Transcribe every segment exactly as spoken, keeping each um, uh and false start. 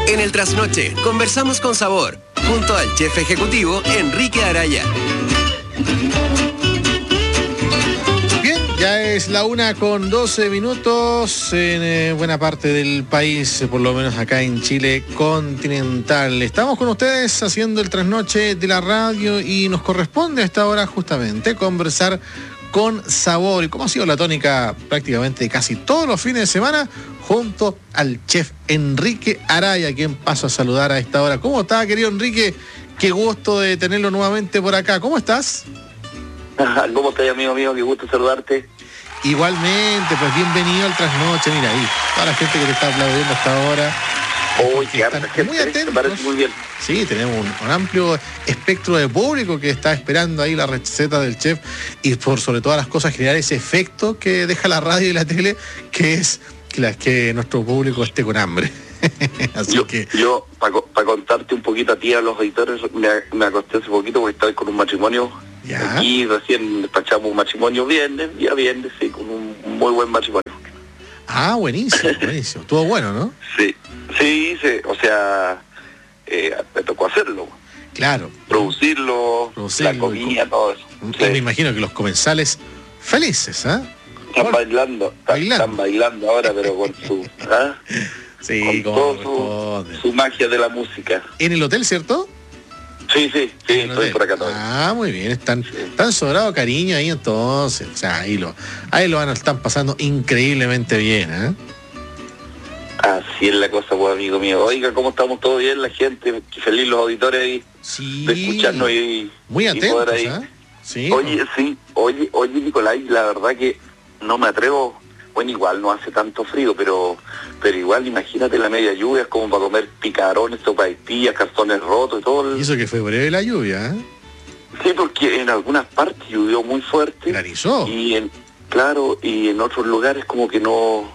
En el Trasnoche, conversamos con sabor, junto al chef ejecutivo Enrique Araya. Bien, ya es la una con doce minutos en eh, buena parte del país, por lo menos acá en Chile continental. Estamos con ustedes haciendo el Trasnoche de la radio y nos corresponde a esta hora justamente conversar con sabor. ¿Y cómo ha sido la tónica prácticamente casi todos los fines de semana? Junto al chef Enrique Araya, a quien paso a saludar a esta hora. ¿Cómo está, querido Enrique? Qué gusto de tenerlo nuevamente por acá. ¿Cómo estás? ¿Cómo estás, amigo mío? Qué gusto saludarte. Igualmente, pues bienvenido al Trasnoche. Mira ahí, toda la gente que te está aplaudiendo hasta ahora. Uy, qué harta gente, muy atentos. Me parece muy bien. Sí, tenemos un, un amplio espectro de público que está esperando ahí la receta del chef y por sobre todas las cosas generar ese efecto que deja la radio y la tele, que es que, la, que nuestro público esté con hambre. Así yo, que yo para pa contarte un poquito a ti, a los editores, me, me acosté hace poquito porque estaba con un matrimonio. ¿Ya? Aquí recién despachamos un matrimonio viernes, día viernes, sí, con un muy buen matrimonio. Ah, buenísimo, buenísimo. Estuvo bueno, ¿no? Sí, sí, sí, o sea, eh, me tocó hacerlo. Claro. Producirlo, Producirlo, la comida, todo eso. Y Sí. me imagino que los comensales felices, ¿ah? ¿eh? Están bailando, están Bailando. están bailando ahora, pero con su, ¿ah? Sí, con como todo corresponde. su, su magia de la música. En el hotel, ¿cierto? Sí, sí, sí, En el estoy hotel. por acá todavía. Ah, muy bien, están, están sobrado cariño ahí entonces. O sea, ahí lo, ahí lo van a estar pasando increíblemente bien, ¿eh? Así es la cosa, pues, amigo mío. Oiga, ¿cómo estamos? ¿Todo bien? La gente, qué feliz los auditores ahí Sí. de escucharnos y, Muy y atentos, poder ahí. ¿eh? Sí. Oye, sí, oye, oye, Nicolás, la verdad que no me atrevo. Bueno, igual no hace tanto frío, pero pero igual imagínate la media lluvia, es como para comer picarones, sopaipillas, cartones rotos y todo. El... Y eso que fue breve la lluvia, ¿eh? Sí, porque en algunas partes llovió muy fuerte. Granizó. Y en, claro, y en otros lugares como que no,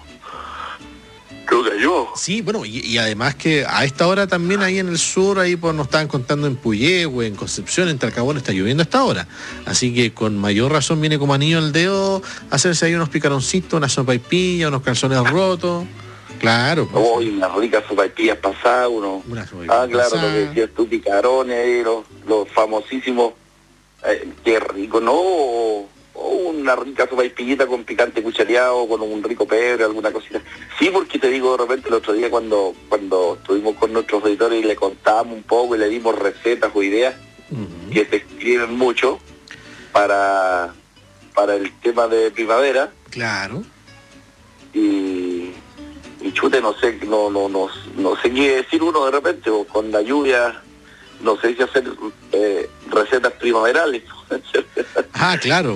no cayó. Sí, bueno, y, y además que a esta hora también ahí en el sur, ahí pues nos estaban contando en Puyehue, en Concepción, en Talcahuano, está lloviendo a esta hora. Así que con mayor razón viene como anillo al dedo hacerse ahí unos picaroncitos, una sopaipilla, unos calzones rotos. Claro. Pues, Hoy unas ricas sopaipillas pasadas, uno. Una sopaipilla Ah, claro, pasada. lo que decías tú, picarones ahí, los, los famosísimos, eh, qué rico, ¿no? O, o una rica sopaipillita con picante cuchareado, con un rico pebre, alguna cosita. Sí, porque te digo, de repente el otro día cuando cuando estuvimos con nuestros editores y le contábamos un poco y le dimos recetas o ideas Uh-huh. que te escriben mucho para, para el tema de primavera, Claro. y, y chute, no sé, no, no, no, no sé qué decir uno de repente, o con la lluvia, no sé si hacer eh, recetas primaverales. Ah, claro.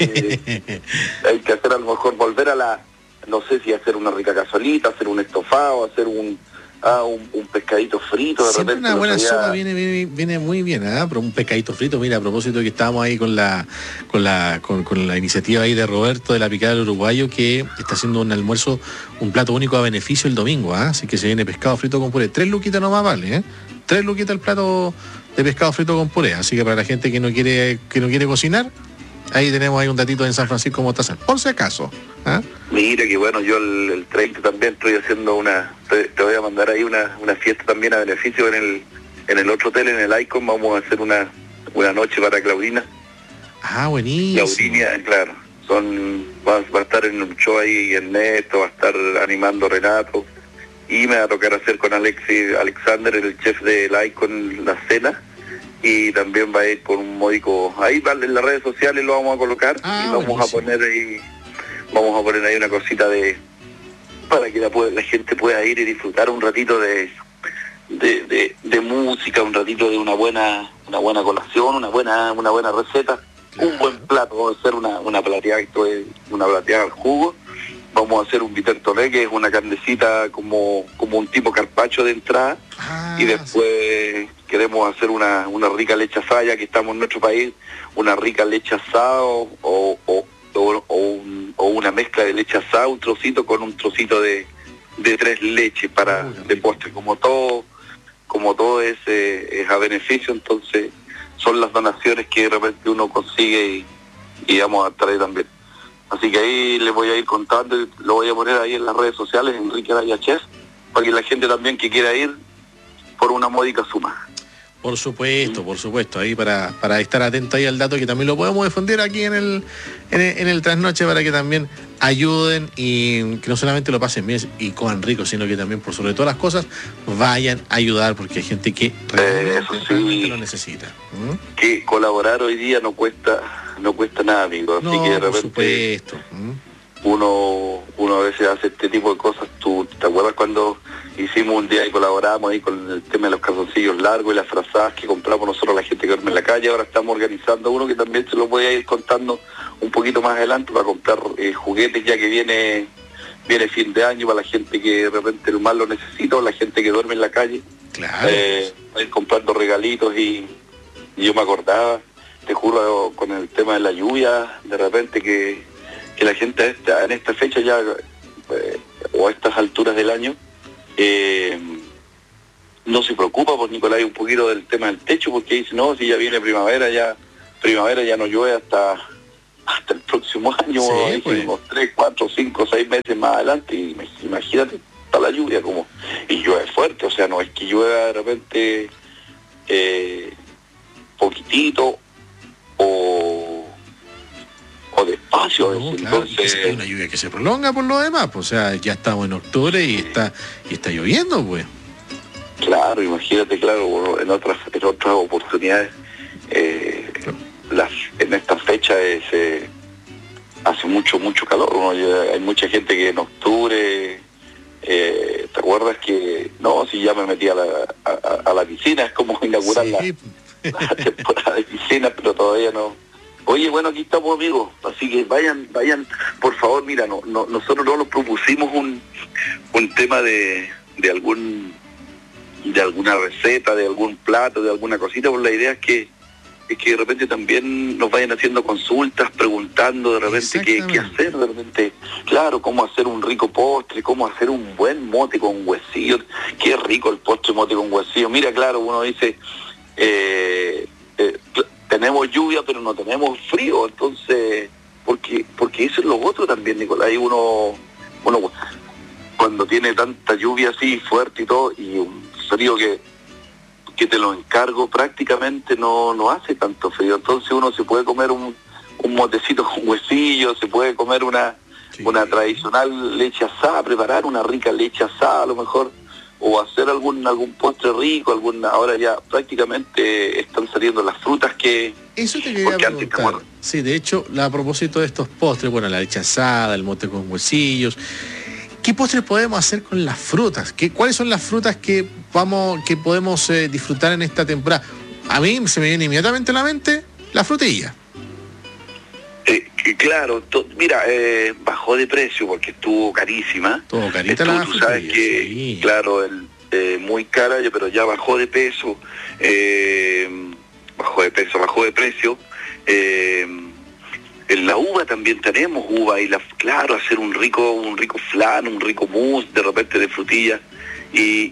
Eh, hay que hacer a lo mejor volver a la, no sé si hacer una rica cazuelita, hacer un estofado, hacer un ah, un, un pescadito frito de Siempre repente. una buena día... sopa viene, viene, viene muy bien, ¿eh? Pero un pescadito frito, mira, a propósito que estábamos ahí con la con la con, con la iniciativa ahí de Roberto de la Picada del Uruguayo, que está haciendo un almuerzo, un plato único a beneficio el domingo, ¿eh? Así que se viene pescado frito con puré. Tres luquitas nomás vale, ¿eh? Tres luquitas el plato de pescado frito con puré. Así que para la gente que no quiere que no quiere cocinar, ahí tenemos ahí un datito en San Francisco Mostazal, por si acaso. ¿eh? Mira que bueno, yo el, el treinta también estoy haciendo una, te, te voy a mandar ahí una, una fiesta también a beneficio en el en el otro hotel, en el Icon, vamos a hacer una, una noche para Claudina. Ah, buenísimo. Claudina, claro, son va, va a estar en un show ahí Ernesto, va a estar animando Renato, y me va a tocar hacer con Alexis Alexander, el chef del Icon, la cena. Y también va a ir con un módico, ahí en las redes sociales lo vamos a colocar, ah, y vamos buenísimo. a poner ahí, vamos a poner ahí una cosita de, para que la, la gente pueda ir y disfrutar un ratito de, de, de, de música, un ratito de una buena, una buena colación, una buena, una buena receta, claro. Un buen plato, vamos a hacer una, una plateada, esto es una plateada al jugo, vamos a hacer un vitertoné, que es una carnecita como, como un tipo carpaccio de entrada, Ah, y después queremos hacer una, una rica leche asada, ya que estamos en nuestro país, una rica leche asada o, o, o, o, o, un, o una mezcla de leche asada, un trocito con un trocito de, de tres leches para Uy, de postre, como todo, como todo es, eh, es a beneficio, entonces son las donaciones que de repente uno consigue y, y vamos a traer también. Así que ahí les voy a ir contando, lo voy a poner ahí en las redes sociales, Enrique Araya Chef, para que la gente también que quiera ir por una módica suma. Por supuesto, por supuesto, ahí para, para estar atento ahí al dato, que también lo podemos difundir aquí en el, en el, en el Trasnoche, para que también ayuden y que no solamente lo pasen bien y coman rico, sino que también, por sobre todas las cosas, vayan a ayudar, porque hay gente que realmente, eh, eso sí, realmente lo necesita. ¿Mm? Que colaborar hoy día no cuesta, no cuesta nada, amigo. Así No, que de por repente supuesto. ¿Mm? uno, uno a veces hace este tipo de cosas. ¿Tú te acuerdas cuando hicimos un día y colaboramos ahí con el tema de los calzoncillos largos y las frazadas que compramos nosotros a la gente que duerme en la calle? Ahora estamos organizando uno que también se lo voy a ir contando un poquito más adelante, para comprar eh, juguetes, ya que viene viene fin de año, para la gente que de repente más lo necesita, o la gente que duerme en la calle. Claro. Eh, a ir comprando regalitos y, y yo me acordaba, te juro, con el tema de la lluvia, de repente que, que la gente a esta, en esta fecha ya, eh, o a estas alturas del año, eh, no se preocupa por Nicolás un poquito del tema del techo, porque dice, no, si ya viene primavera, ya primavera ya no llueve hasta hasta el próximo año, Sí, pues. unos tres, cuatro, cinco, seis meses más adelante, y imagínate, está la lluvia como, y llueve fuerte, o sea, no es que llueva de repente eh, poquitito o o despacio. No, es, claro, entonces es una lluvia que se prolonga por lo demás, pues, o sea, ya estamos en octubre y está y está lloviendo, pues. claro, imagínate, claro, en otras en otras oportunidades, eh, las en esta fecha es, eh, hace mucho mucho calor, ¿no? Hay mucha gente que en octubre, eh, ¿te acuerdas que no, si ya me metí a la, a, a la piscina? Es como inaugurar Sí. la, la temporada de piscina, pero todavía no. Oye, bueno, aquí estamos, amigos, así que vayan, vayan, por favor. Mira, no, no, nosotros no nos propusimos un, un tema de, de algún de alguna receta, de algún plato, de alguna cosita, pues la idea es que es que de repente también nos vayan haciendo consultas, preguntando de repente qué, qué hacer, de repente, claro, cómo hacer un rico postre, cómo hacer un buen mote con huesillo. Qué rico el postre mote con huesillo. Mira, claro, uno dice, eh, eh, tenemos lluvia pero no tenemos frío, entonces, porque porque eso es lo otro también, Nicolás. Ahí uno, uno cuando tiene tanta lluvia así fuerte y todo, y un frío que que te lo encargo, prácticamente no no hace tanto frío, entonces uno se puede comer un, un motecito con huesillo, se puede comer una sí. una tradicional leche asada, preparar una rica leche asada a lo mejor, o hacer algún algún postre rico, alguna. Ahora ya prácticamente están saliendo las frutas que... Eso te quería preguntar. Sí, de hecho, a propósito de estos postres, bueno, la leche asada, el mote con huesillos, ¿qué postres podemos hacer con las frutas? ¿Qué, ¿Cuáles son las frutas que vamos, que podemos eh, disfrutar en esta temporada? A mí se me viene inmediatamente a la mente la frutilla. Eh, claro, to, mira, eh, bajó de precio porque estuvo carísima. Todo carita Estuvo, la tú sabes frutilla, que, sí. Claro, el, eh, muy cara, pero ya bajó de peso, eh, bajó de peso, bajó de precio. Eh, en la uva también tenemos uva, y la, claro, hacer un rico, un rico flan, un rico mousse de repente de frutilla, y,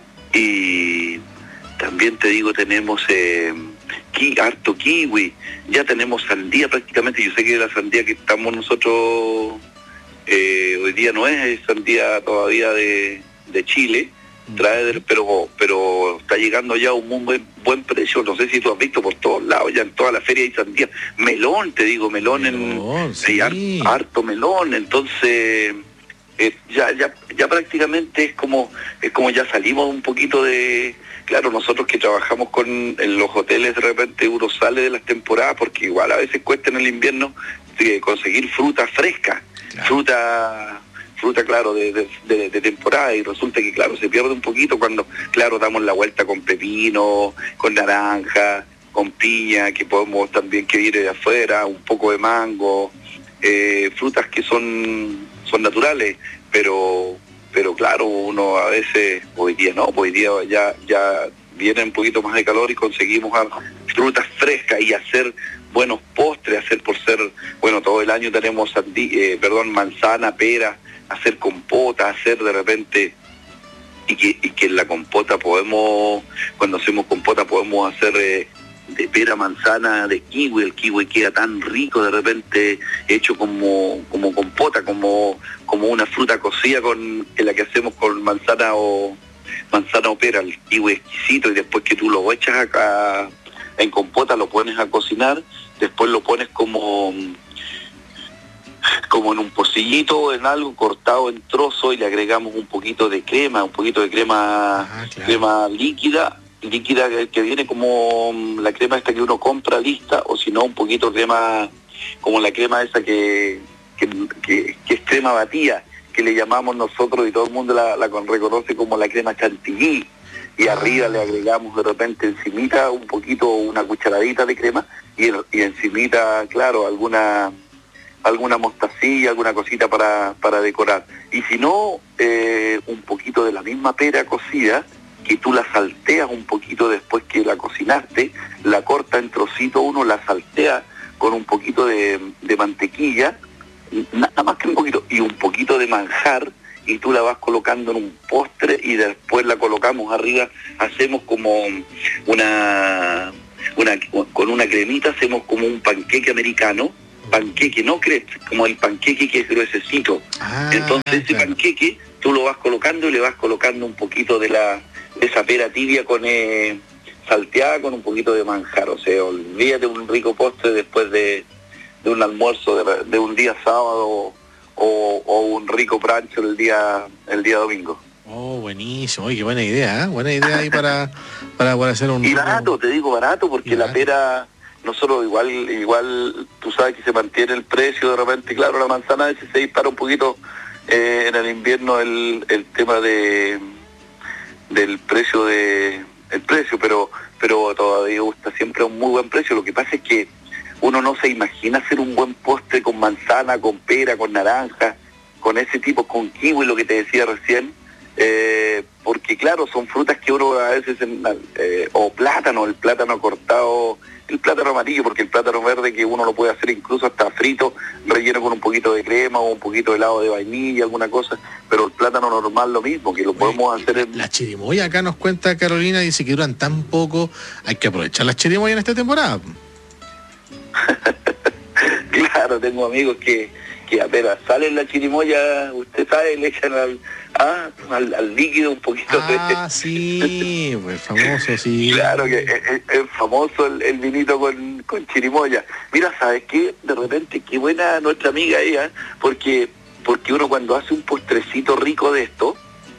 y también te digo, tenemos eh, ki, harto kiwi, ya tenemos sandía prácticamente. Yo sé que la sandía que estamos nosotros eh, hoy día no es sandía todavía de, de Chile, trae del, pero pero está llegando ya a un muy buen, buen precio. No sé si tú has visto por todos lados, ya en toda la feria hay sandía, melón, te digo, melón, melón en sí. Hay harto, harto melón, entonces eh, ya ya ya prácticamente es como es como ya salimos un poquito de... Claro, nosotros que trabajamos con en los hoteles, de repente uno sale de las temporadas, porque igual a veces cuesta en el invierno eh, conseguir fruta fresca, claro. fruta fruta, claro, de, de, de, de temporada, y resulta que, claro, se pierde un poquito cuando, claro, damos la vuelta con pepino, con naranja, con piña, que podemos también que viene de afuera, un poco de mango, eh, frutas que son son naturales, pero pero claro, uno a veces, hoy día no, hoy día ya ya viene un poquito más de calor y conseguimos frutas frescas y hacer buenos postres, hacer por ser, bueno, todo el año tenemos sandí, eh, perdón, manzana, pera, hacer compota, hacer de repente, y que, y que en la compota podemos, cuando hacemos compota podemos hacer eh, de pera, manzana, de kiwi. El kiwi queda tan rico de repente, hecho como como compota, como como una fruta cocida con en la que hacemos con manzana o manzana o pera, el kiwi exquisito, y después que tú lo echas acá en compota, lo pones a cocinar, después lo pones como como en un pocillito, en algo cortado en trozos, y le agregamos un poquito de crema, un poquito de crema, ah, claro. crema líquida, líquida que, que viene como la crema esta que uno compra lista, o si no un poquito de crema, como la crema esa que, que, que, que es crema batida, que le llamamos nosotros, y todo el mundo la, la reconoce como la crema chantilly, y ah. arriba le agregamos de repente encimita un poquito, una cucharadita de crema, y, y encimita, claro, alguna alguna mostacilla, alguna cosita para, para decorar. Y si no, eh, un poquito de la misma pera cocida, que tú la salteas un poquito después que la cocinaste, la corta en trocitos, uno la saltea con un poquito de, de mantequilla, nada más que un poquito, y un poquito de manjar, y tú la vas colocando en un postre, y después la colocamos arriba, hacemos como una, una con una cremita, hacemos como un panqueque americano, panqueque, no crepes, como el panqueque que es gruesecito. Ah, entonces ese claro. panqueque tú lo vas colocando y le vas colocando un poquito de la de esa pera tibia con eh, salteada con un poquito de manjar. O sea, olvídate un rico postre después de, de un almuerzo de, de un día sábado o, o un rico brunch el día el día domingo. Oh, buenísimo. Oye, qué buena idea, ¿eh? Buena idea ahí para, para, para hacer un... Y barato, te digo barato, porque la pera... Nosotros igual, igual tú sabes que se mantiene el precio, de repente, claro, la manzana a veces se dispara un poquito eh, en el invierno el, el tema de del precio de el precio, pero pero todavía gusta siempre a un muy buen precio. Lo que pasa es que uno no se imagina hacer un buen postre con manzana, con pera, con naranja, con ese tipo, con kiwi, lo que te decía recién, eh, porque claro, son frutas que uno a veces, eh, o plátano, el plátano cortado, el plátano amarillo, porque el plátano verde que uno lo puede hacer incluso hasta frito, relleno con un poquito de crema o un poquito de helado de vainilla, alguna cosa, pero el plátano normal lo mismo, que lo podemos Oye, hacer en... La chirimoya acá nos cuenta Carolina, dice que duran tan poco, hay que aprovechar las chirimoyas en esta temporada. Claro, tengo amigos que, que apenas salen la chirimoya, usted sabe, le echan al, ah, al, al líquido un poquito ah, de... Ah, sí, pues famoso, sí. Claro que es, es, es famoso el, el vinito con, con chirimoya. Mira, ¿sabes qué? De repente, qué buena nuestra amiga ella, porque, porque uno cuando hace un postrecito rico de esto,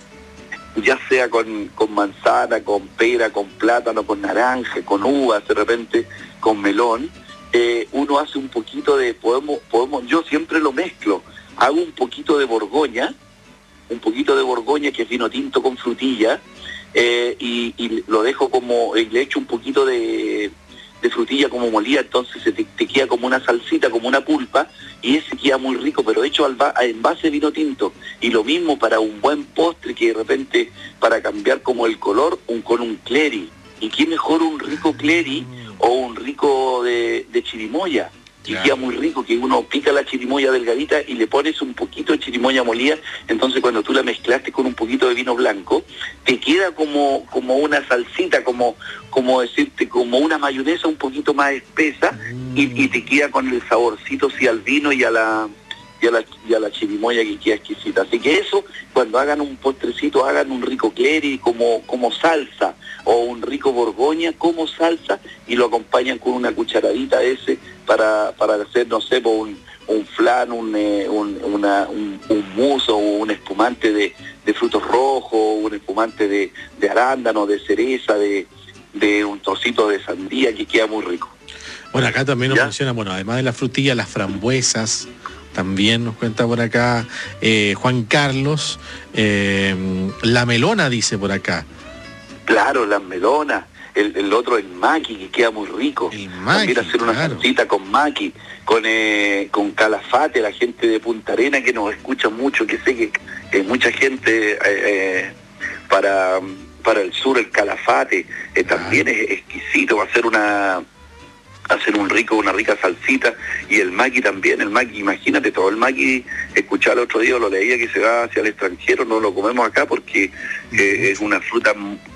ya sea con, con manzana, con pera, con plátano, con naranja, con uvas, de repente, con melón, eh, uno hace un poquito de, podemos, podemos, yo siempre lo mezclo, hago un poquito de Borgoña, un poquito de Borgoña que es vino tinto con frutilla, eh, y, y lo dejo como, y le echo un poquito de, de frutilla como molida, entonces se te, te queda como una salsita, como una pulpa, y ese queda muy rico, pero hecho al ba, en base de vino tinto. Y lo mismo para un buen postre, que de repente, para cambiar como el color, un con un cleri. Y qué mejor un rico cleri o un rico de, de chirimoya, que claro. Queda muy rico, que uno pica la chirimoya delgadita y le pones un poquito de chirimoya molida, entonces cuando tú la mezclaste con un poquito de vino blanco, te queda como, como una salsita, como, como decirte, como una mayonesa un poquito más espesa, mm. y, y te queda con el saborcito sí al vino y a la y a la, y a la chirimoya, que queda exquisita. Así que eso, cuando hagan un postrecito, hagan un rico cleri como, como salsa, o un rico Borgoña como salsa, y lo acompañan con una cucharadita ese para, para hacer, no sé, un, un flan, un, eh, un, una, un, un mousse o un espumante de, de frutos rojos, un espumante de, de arándano, de cereza, de, de un trocito de sandía, que queda muy rico. Bueno, acá también nos ¿Ya? menciona, bueno, además de la frutilla, las frambuesas. También nos cuenta por acá eh, Juan Carlos, eh, la melona dice por acá. Claro, la melona, el, el otro el maqui, que queda muy rico. El maqui, también hacer una claro. salsita con maqui, con eh, con calafate, la gente de Punta Arenas que nos escucha mucho, que sé que, que mucha gente eh, eh, para, para el sur, el calafate, eh, también claro. es exquisito, va a ser una... hacer un rico, una rica salsita, y el maqui también, el maqui, imagínate, todo el maqui, escuchaba el otro día, lo leía, que se va hacia el extranjero, no lo comemos acá porque eh, es una fruta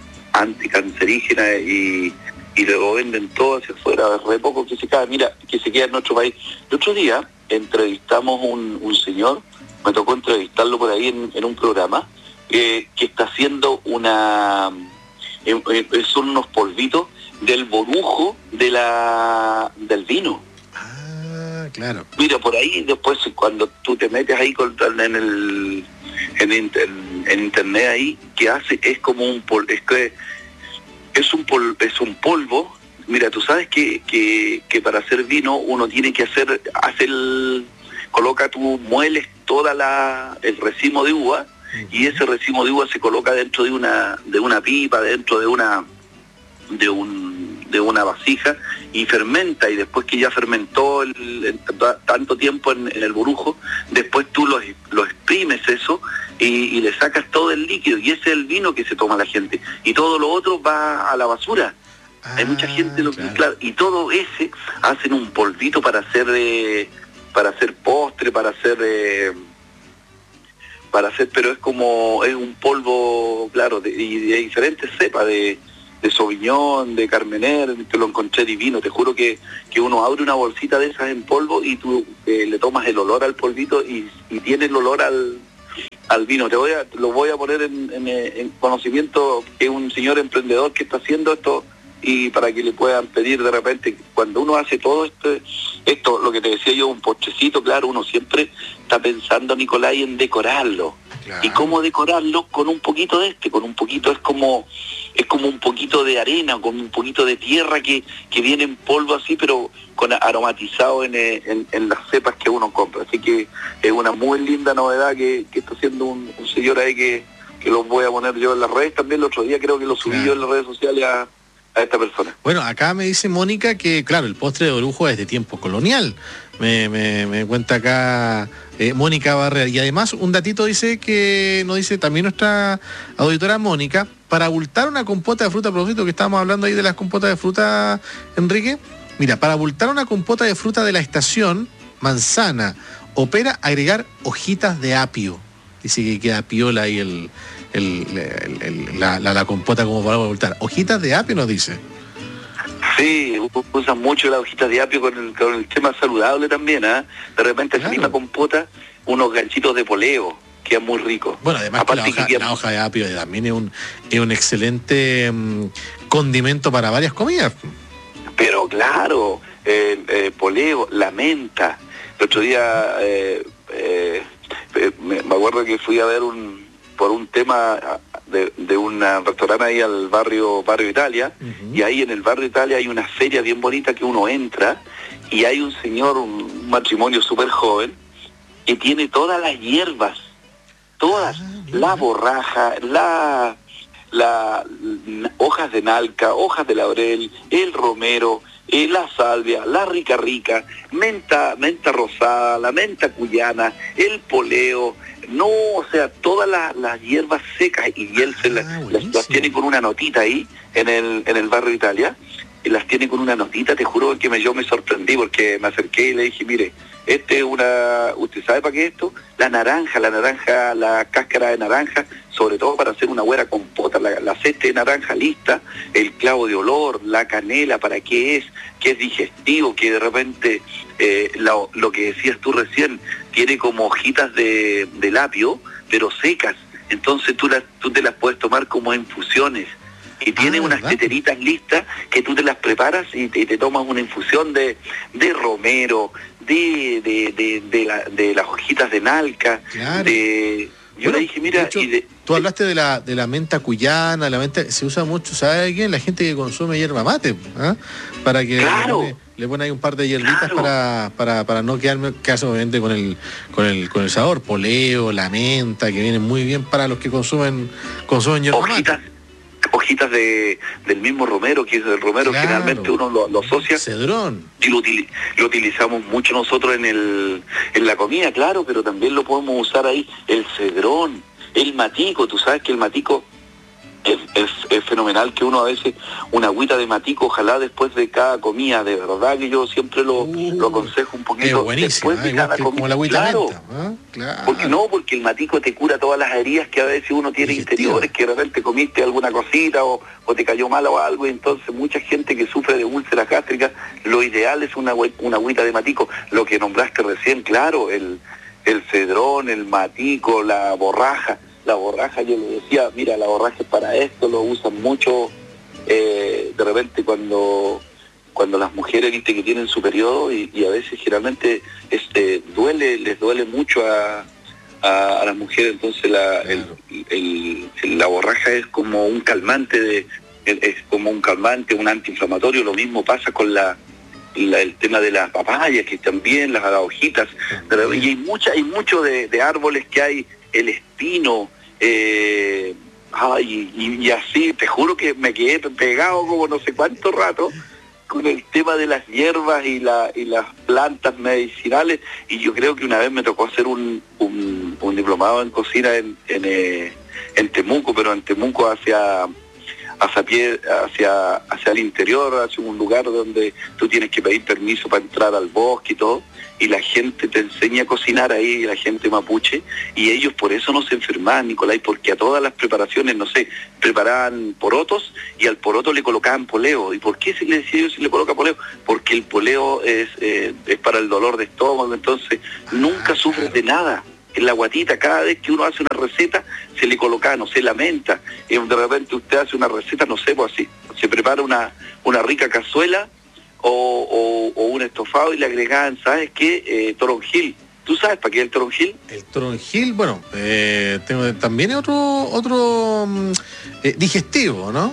anticancerígena y, y luego venden todo hacia afuera, re poco que se cae, mira, que se queda en nuestro país. El otro día entrevistamos un, un señor, me tocó entrevistarlo por ahí en, en un programa, eh, que está haciendo una... Eh, eh, son unos polvitos del borujo de la del vino. Ah, claro. Mira, por ahí después cuando tú te metes ahí con, en el en, en, en internet ahí, que hace es como un polvo, es que es un pol, es un polvo. Mira, tú sabes que, que, que para hacer vino uno tiene que hacer, hace el, coloca tú, mueles toda la, el racimo de uva, uh-huh. y ese racimo de uva se coloca dentro de una, de una pipa, dentro de una, de un, de una vasija, y fermenta, y después que ya fermentó el, el, tanto tiempo en, en el borujo, después tú lo, lo exprimes eso, y, y le sacas todo el líquido, y ese es el vino que se toma la gente, y todo lo otro va a la basura. Ah, hay mucha gente lo claro. Claro, y todo ese hacen un polvito para hacer eh, para hacer postre, para hacer eh, para hacer, pero es como es un polvo, claro, de, de, de diferentes cepas, de, de Sauvignon, de Carmener, que lo encontré divino. Te juro que, que uno abre una bolsita de esas en polvo y tú eh, le tomas el olor al polvito y, y tiene el olor al al vino. Te voy a lo voy a poner en, en, en conocimiento, que es un señor emprendedor que está haciendo esto, y para que le puedan pedir de repente, cuando uno hace todo esto, esto, lo que te decía yo, un postrecito, claro, uno siempre está pensando, Nicolás, en decorarlo. Claro. ¿Y cómo decorarlo? Con un poquito de este, con un poquito, es como es como un poquito de arena, con un poquito de tierra que, que viene en polvo así, pero con aromatizado en, en, en las cepas que uno compra. Así que es una muy linda novedad que, que está haciendo un, un señor ahí que, que lo voy a poner yo en las redes también. El otro día creo que lo subí claro. yo en las redes sociales a a esta persona. Bueno, acá me dice Mónica que, claro, el postre de orujo es de tiempo colonial. Me, me, me cuenta acá eh, Mónica Barrera. Y además, un datito dice que nos dice también nuestra auditora Mónica, para abultar una compota de fruta, a propósito que estábamos hablando ahí de las compotas de fruta, Enrique. Mira, para abultar una compota de fruta de la estación, manzana, opera agregar hojitas de apio. Dice que queda piola ahí el... El, el, el, la, la, la compota como para voltar. Hojitas de apio nos dice. Sí, usan mucho las hojitas de apio con el, con el tema saludable también, ¿ah? ¿eh? De repente claro. esa misma compota, unos ganchitos de poleo, que es muy rico. Bueno, además que la, hoja, que la hoja de apio también es un, es un excelente um, condimento para varias comidas. Pero claro, eh, eh, poleo, la menta. El otro día eh, eh, me, me acuerdo que fui a ver un por un tema de, de un restaurante ahí al barrio barrio Italia, uh-huh. y ahí en el barrio Italia hay una feria bien bonita que uno entra y hay un señor, un matrimonio súper joven, que tiene todas las hierbas, todas, ah, la borraja, la, la, la hojas de nalca, hojas de laurel, el romero, eh, la salvia, la rica rica, menta, menta rosada, la menta cuyana, el poleo. No, o sea, todas las, las hierbas secas, y él se ah, la, las, las tiene con una notita ahí en el en el barrio Italia, y las tiene con una notita. Te juro que me, yo me sorprendí porque me acerqué y le dije, mire, este es una, ¿usted sabe para qué es esto? La naranja, la naranja, la cáscara de naranja, sobre todo para hacer una buena compota, la, la cesta de naranja lista, el clavo de olor, la canela, ¿para qué es? Que es digestivo, que de repente, eh, lo, lo que decías tú recién, tiene como hojitas de, de apio, pero secas, entonces tú, las, tú te las puedes tomar como infusiones, y tiene ah, unas ¿verdad? teteritas listas que tú te las preparas y te, te tomas una infusión de, de romero, de, de, de, de, la, de las hojitas de nalca, claro. de... Yo bueno, le dije, mira... De hecho, y de, tú hablaste de la de la menta cuyana, la menta se usa mucho, ¿sabe quién? La gente que consume hierba mate, ¿eh? Para que claro, le, pone, le pone ahí un par de hierbitas claro. para, para, para no quedarme caso obviamente con el, con el con el sabor, poleo, la menta, que vienen muy bien para los que consumen, consumen hierba hojitas, mate. Hojitas de del mismo romero, que es el romero, claro. generalmente uno lo, lo asocia. Cedrón. Y lo, util, lo utilizamos mucho nosotros en el en la comida, claro, pero también lo podemos usar ahí, el cedrón, el matico. Tú sabes que el matico es, es, es fenomenal, que uno a veces una agüita de matico, ojalá después de cada comida, de verdad que yo siempre lo, uh, lo aconsejo un poquito después de cada comida. Como la agüita claro, menta, ¿eh? Claro. Porque no, porque el matico te cura todas las heridas que a veces uno tiene interiores, que de repente comiste alguna cosita o, o te cayó mal o algo, y entonces mucha gente que sufre de úlceras gástricas, lo ideal es una, una agüita de matico. Lo que nombraste recién, claro, el, el cedrón, el matico, la borraja, la borraja, yo le decía, mira, la borraja es para esto, lo usan mucho, eh, de repente cuando cuando las mujeres, viste, que tienen su periodo, y, y a veces generalmente este duele, les duele mucho a, a, a las mujeres, entonces la, claro. el, el, el, la borraja es como un calmante, de es como un calmante, un antiinflamatorio. Lo mismo pasa con la, la el tema de las papayas, que también las, las hojitas, pero, y hay mucha, hay mucho de, de árboles que hay, el espino, eh, ay, y, y así, te juro que me quedé pegado como no sé cuánto rato con el tema de las hierbas y, la, y las plantas medicinales, y yo creo que una vez me tocó hacer un, un, un diplomado en cocina en, en, eh, en Temuco, pero en Temuco hacia, hacia, pie, hacia, hacia el interior, hacia un lugar donde tú tienes que pedir permiso para entrar al bosque y todo, y la gente te enseña a cocinar ahí, la gente mapuche, y ellos por eso no se enfermaban, Nicolás, porque a todas las preparaciones, no sé, preparaban porotos y al poroto le colocaban poleo. ¿Y por qué se le decía yo si le coloca poleo? Porque el poleo es, eh, es para el dolor de estómago, entonces nunca sufres de nada. En la guatita, cada vez que uno hace una receta, se le coloca, no sé, la menta, y de repente usted hace una receta, no sé, pues así, se prepara una, una rica cazuela, O, o, o un estofado y le agregaban, ¿sabes qué? Eh, toronjil. ¿Tú sabes para qué es el toronjil? El toronjil, bueno, eh, tengo, también es otro, otro eh, digestivo, ¿no?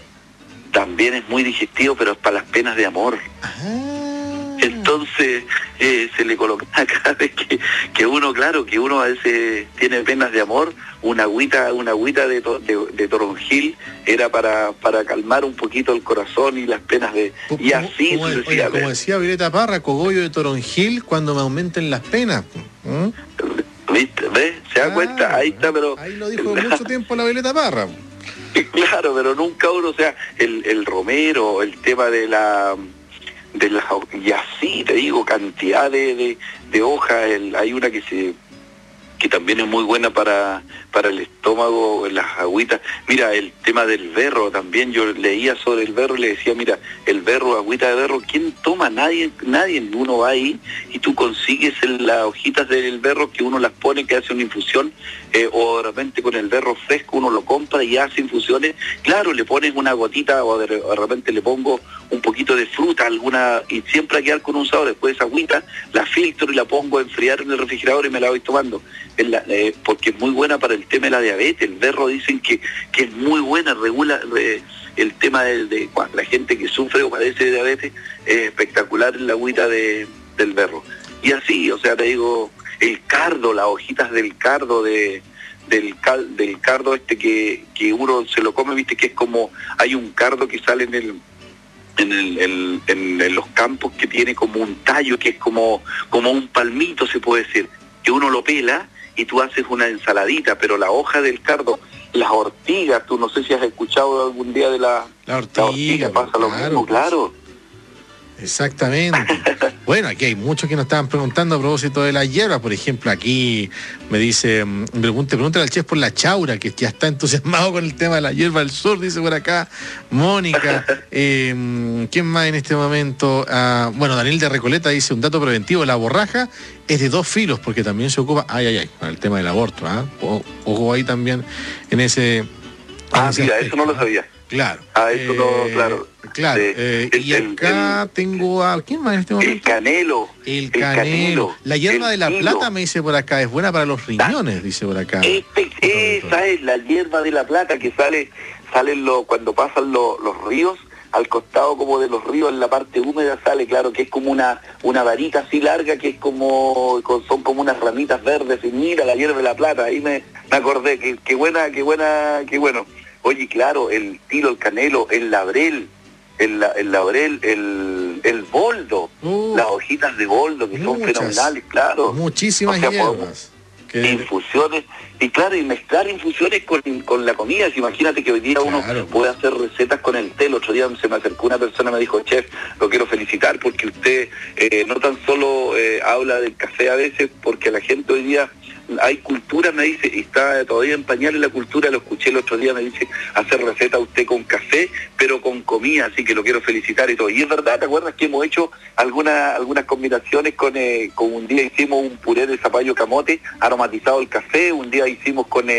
También es muy digestivo, pero es para las penas de amor. Ah. Entonces eh, se le coloca cada vez que, que uno, claro, que uno a veces tiene penas de amor, una agüita, una agüita de, to, de, de toronjil era para, para calmar un poquito el corazón y las penas de... ¿Cómo, y así como, oye, como decía Violeta Parra, cogollo de toronjil cuando me aumenten las penas. ¿Mm? ¿Viste? ¿Ves? ¿Se da ah, cuenta? Ahí está, pero... Ahí lo dijo mucho tiempo la Violeta Parra. Claro, pero nunca uno, o sea, el, el romero, el tema de la... de la, y así te digo, cantidad de, de, de hojas, el, hay una que se que también es muy buena para, para el estómago, las agüitas. Mira, el tema del berro también, yo leía sobre el berro y le decía, mira, el berro, agüita de berro, ¿quién toma? Nadie, nadie, uno va ahí y tú consigues el, las hojitas del berro que uno las pone, que hace una infusión, eh, o de repente con el berro fresco uno lo compra y hace infusiones, claro, le pones una gotita o de, de repente le pongo un poquito de fruta, alguna, y siempre a quedar con un sabor. Después esa agüita la filtro y la pongo a enfriar en el refrigerador y me la voy tomando. La, eh, porque es muy buena para el tema de la diabetes. El berro dicen que, que es muy buena, regula re, el tema de, de cuando la gente que sufre o padece de diabetes, es espectacular la agüita de, del berro. Y así, o sea, te digo, el cardo, las hojitas del cardo, de del, cal, del cardo este que, que uno se lo come, viste que es como, hay un cardo que sale en el En, el, el, en, en los campos que tiene como un tallo, que es como, como un palmito, se puede decir, que uno lo pela y tú haces una ensaladita, pero la hoja del cardo, las ortigas, tú no sé si has escuchado algún día de la, la ortiga, la ortiga pasa claro, lo mismo, claro. Exactamente. Bueno, aquí hay muchos que nos estaban preguntando a propósito de las hierbas. Por ejemplo, aquí me dice, me pregunte, pregúntale al chef por la chaura, que ya está entusiasmado con el tema de la hierba del sur, dice por acá Mónica. Eh, ¿Quién más en este momento? Ah, bueno, Daniel de Recoleta dice un dato preventivo, la borraja es de dos filos, porque también se ocupa, ay, ay, ay, con el tema del aborto, ¿ah? O, ojo ahí también en ese... En ah, ese mira, aspecto, eso no lo sabía. Claro. Ah, eso eh, no, claro. Claro. Sí. Eh, el, y acá el, tengo a... ¿Quién más en este momento? El canelo. El, el canelo. canelo. La hierba de la hilo. plata, me dice por acá, es buena para los riñones, dice por acá. Este, esa es la hierba de la plata que sale, salen lo, cuando pasan lo, los ríos, al costado como de los ríos, en la parte húmeda sale, claro, que es como una una varita así larga, que es como, son como unas ramitas verdes, y mira, la hierba de la plata, ahí me, me acordé, que, que buena, que buena, que bueno. Oye, claro, el tilo, el canelo, el laurel, el, el laurel, el, el boldo, uh, las hojitas de boldo, que muchas, son fenomenales, claro. Muchísimas, o sea, hierbas. Que... infusiones, y claro, y mezclar infusiones con, con la comida. Imagínate que hoy día claro, uno puede hacer recetas con el té. El otro día se me acercó una persona y me dijo, chef, lo quiero felicitar porque usted eh, no tan solo eh, habla del café a veces, porque la gente hoy día hay cultura, me dice, y está todavía en pañales la cultura, lo escuché el otro día, me dice, hacer receta usted con café, pero con comida, así que lo quiero felicitar y todo. Y es verdad, ¿te acuerdas que hemos hecho algunas algunas combinaciones con, eh, con un día hicimos un puré de zapallo camote, aromatizado el café, un día hicimos con, eh,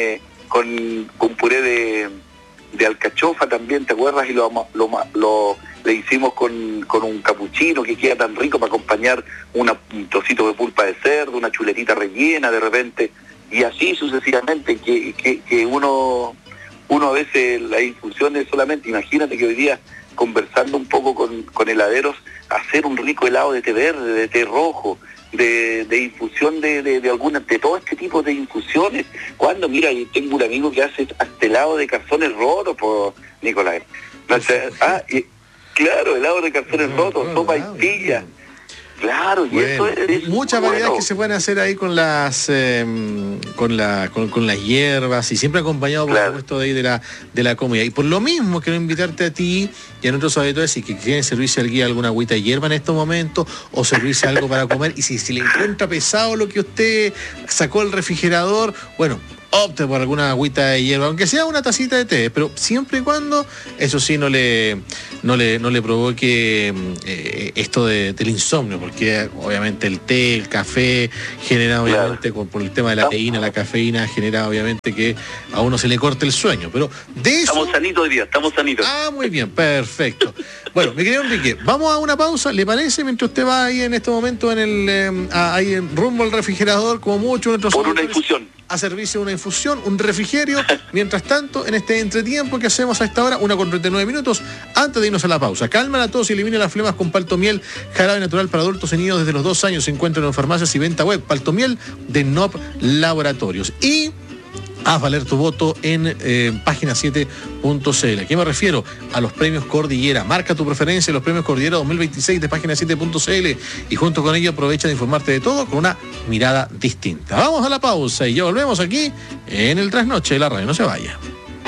con, con puré de, de alcachofa también, ¿te acuerdas? Y lo, lo, lo le hicimos con, con un capuchino que queda tan rico para acompañar una, un trocito de pulpa de cerdo, una chuletita rellena de repente, y así sucesivamente, que, que, que uno, uno a veces las infusiones solamente, imagínate que hoy día conversando un poco con, con heladeros, hacer un rico helado de té verde, de té rojo, de, de infusión de, de, de alguna, de todo este tipo de infusiones. Cuando, mira, yo tengo un amigo que hace hasta helado de calzones rotos, por Nicolás. O sea, ah, y, claro, helado de calzones no, rotos, no, sopa y pilla. Claro, y bueno, eso es, es muchas bueno. variedades que se pueden hacer ahí con las eh, con la con, con las hierbas y siempre acompañado por claro. supuesto de ahí de la de la comida. Y por lo mismo quiero invitarte a ti y a nuestros auditores si que quieren servirse al guía alguna agüita de hierba en estos momentos o servirse algo para comer, y si, si le encuentra pesado lo que usted sacó del refrigerador, bueno, opte por alguna agüita de hierba, aunque sea una tacita de té, pero siempre y cuando, eso sí, no le no le, no le provoque eh, esto de, del insomnio, porque obviamente el té, el café, genera obviamente, claro. por el tema de la teína, la cafeína, genera obviamente que a uno se le corte el sueño, pero de eso... Estamos sanitos hoy día, estamos sanitos. Ah, muy bien, perfecto. Bueno, mi querido Enrique, vamos a una pausa, ¿le parece? Mientras usted va ahí en este momento en el eh, ahí en rumbo al refrigerador, como mucho nuestros por una infusión. A servirse una infusión, un refrigerio. Mientras tanto, en este entretiempo que hacemos a esta hora, una con treinta y nueve minutos, antes de irnos a la pausa. Calma a todos y elimina las flemas con Paltomiel, jarabe natural para adultos en niños desde los dos años. Se encuentran en farmacias y venta web. Paltomiel de N O P Laboratorios. Y haz valer tu voto en eh, página siete punto c l. ¿A qué me refiero? A los premios Cordillera. Marca tu preferencia en los premios Cordillera dos mil veintiséis de página siete punto c l y junto con ello aprovecha de informarte de todo con una mirada distinta. Vamos a la pausa y ya volvemos aquí en el Trasnoche de la radio. No se vaya.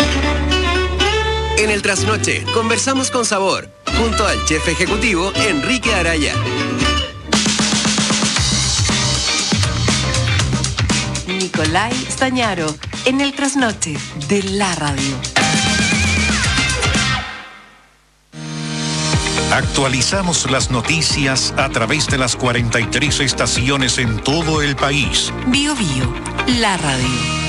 En el Trasnoche conversamos con sabor junto al chef ejecutivo Enrique Araya. Nicolás Stañaro, en el Trasnoche de la radio. Actualizamos las noticias a través de las cuarenta y tres estaciones en todo el país. Bio Bio, la radio.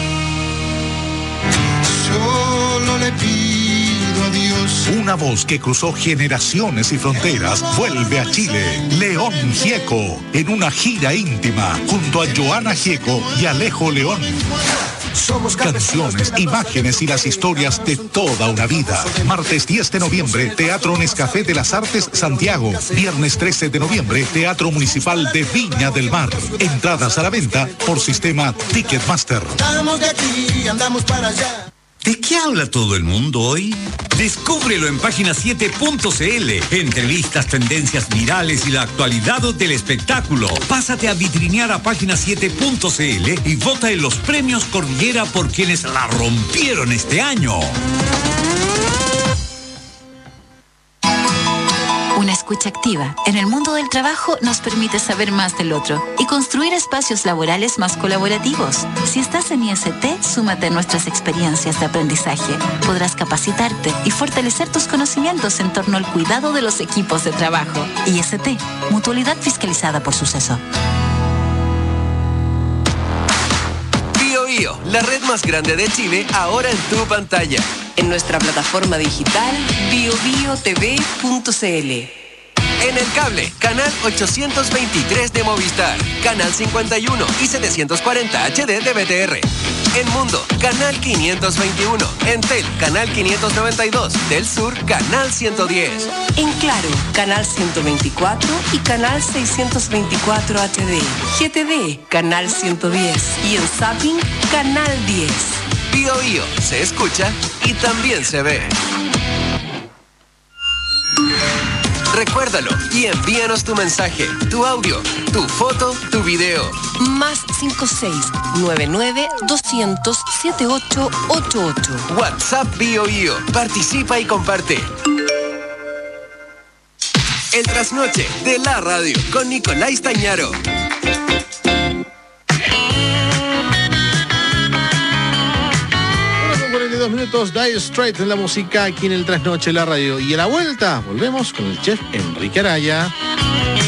Solo le pido a Dios. Una voz que cruzó generaciones y fronteras vuelve a Chile. León Gieco, en una gira íntima, junto a Joana Gieco y Alejo León. Somos canciones, imágenes y las historias de toda una vida. Martes diez de noviembre, Teatro Nescafé de las Artes, Santiago. Viernes trece de noviembre, Teatro Municipal de Viña del Mar. Entradas a la venta por sistema Ticketmaster. Andamos de aquí, andamos para allá. ¿De qué habla todo el mundo hoy? Descúbrelo en página siete punto c l. Entrevistas, tendencias virales y la actualidad del espectáculo. Pásate a vitrinear a página siete punto c l y vota en los premios Cordillera por quienes la rompieron este año. Una escucha activa en el mundo del trabajo nos permite saber más del otro y construir espacios laborales más colaborativos. Si estás en I S T, súmate a nuestras experiencias de aprendizaje. Podrás capacitarte y fortalecer tus conocimientos en torno al cuidado de los equipos de trabajo. I S T, mutualidad fiscalizada por Suceso. Bio Bio, la red más grande de Chile, ahora en tu pantalla. En nuestra plataforma digital bio bio t v punto c l. En el cable, canal ochocientos veintitrés de Movistar, canal cincuenta y uno y setecientos cuarenta H D de B T R. En Mundo, canal quinientos veintiuno. En Tel, canal quinientos noventa y dos. Del Sur, canal ciento diez. En Claro, canal ciento veinticuatro y canal seiscientos veinticuatro H D. G T V, canal ciento diez. Y en Zapping, canal diez. Bio Bio, se escucha y también se ve. Recuérdalo y envíanos tu mensaje, tu audio, tu foto, tu video. Más cinco seis nueve nueve dos cero cero siete ocho ocho ocho. WhatsApp Bio Bio. Participa y comparte. El Trasnoche de la radio con Nicolás Stañaro. cuarenta y dos minutos, Dire Straits en la música aquí en el Trasnoche de la radio. Y a la vuelta volvemos con el chef Enrique Araya.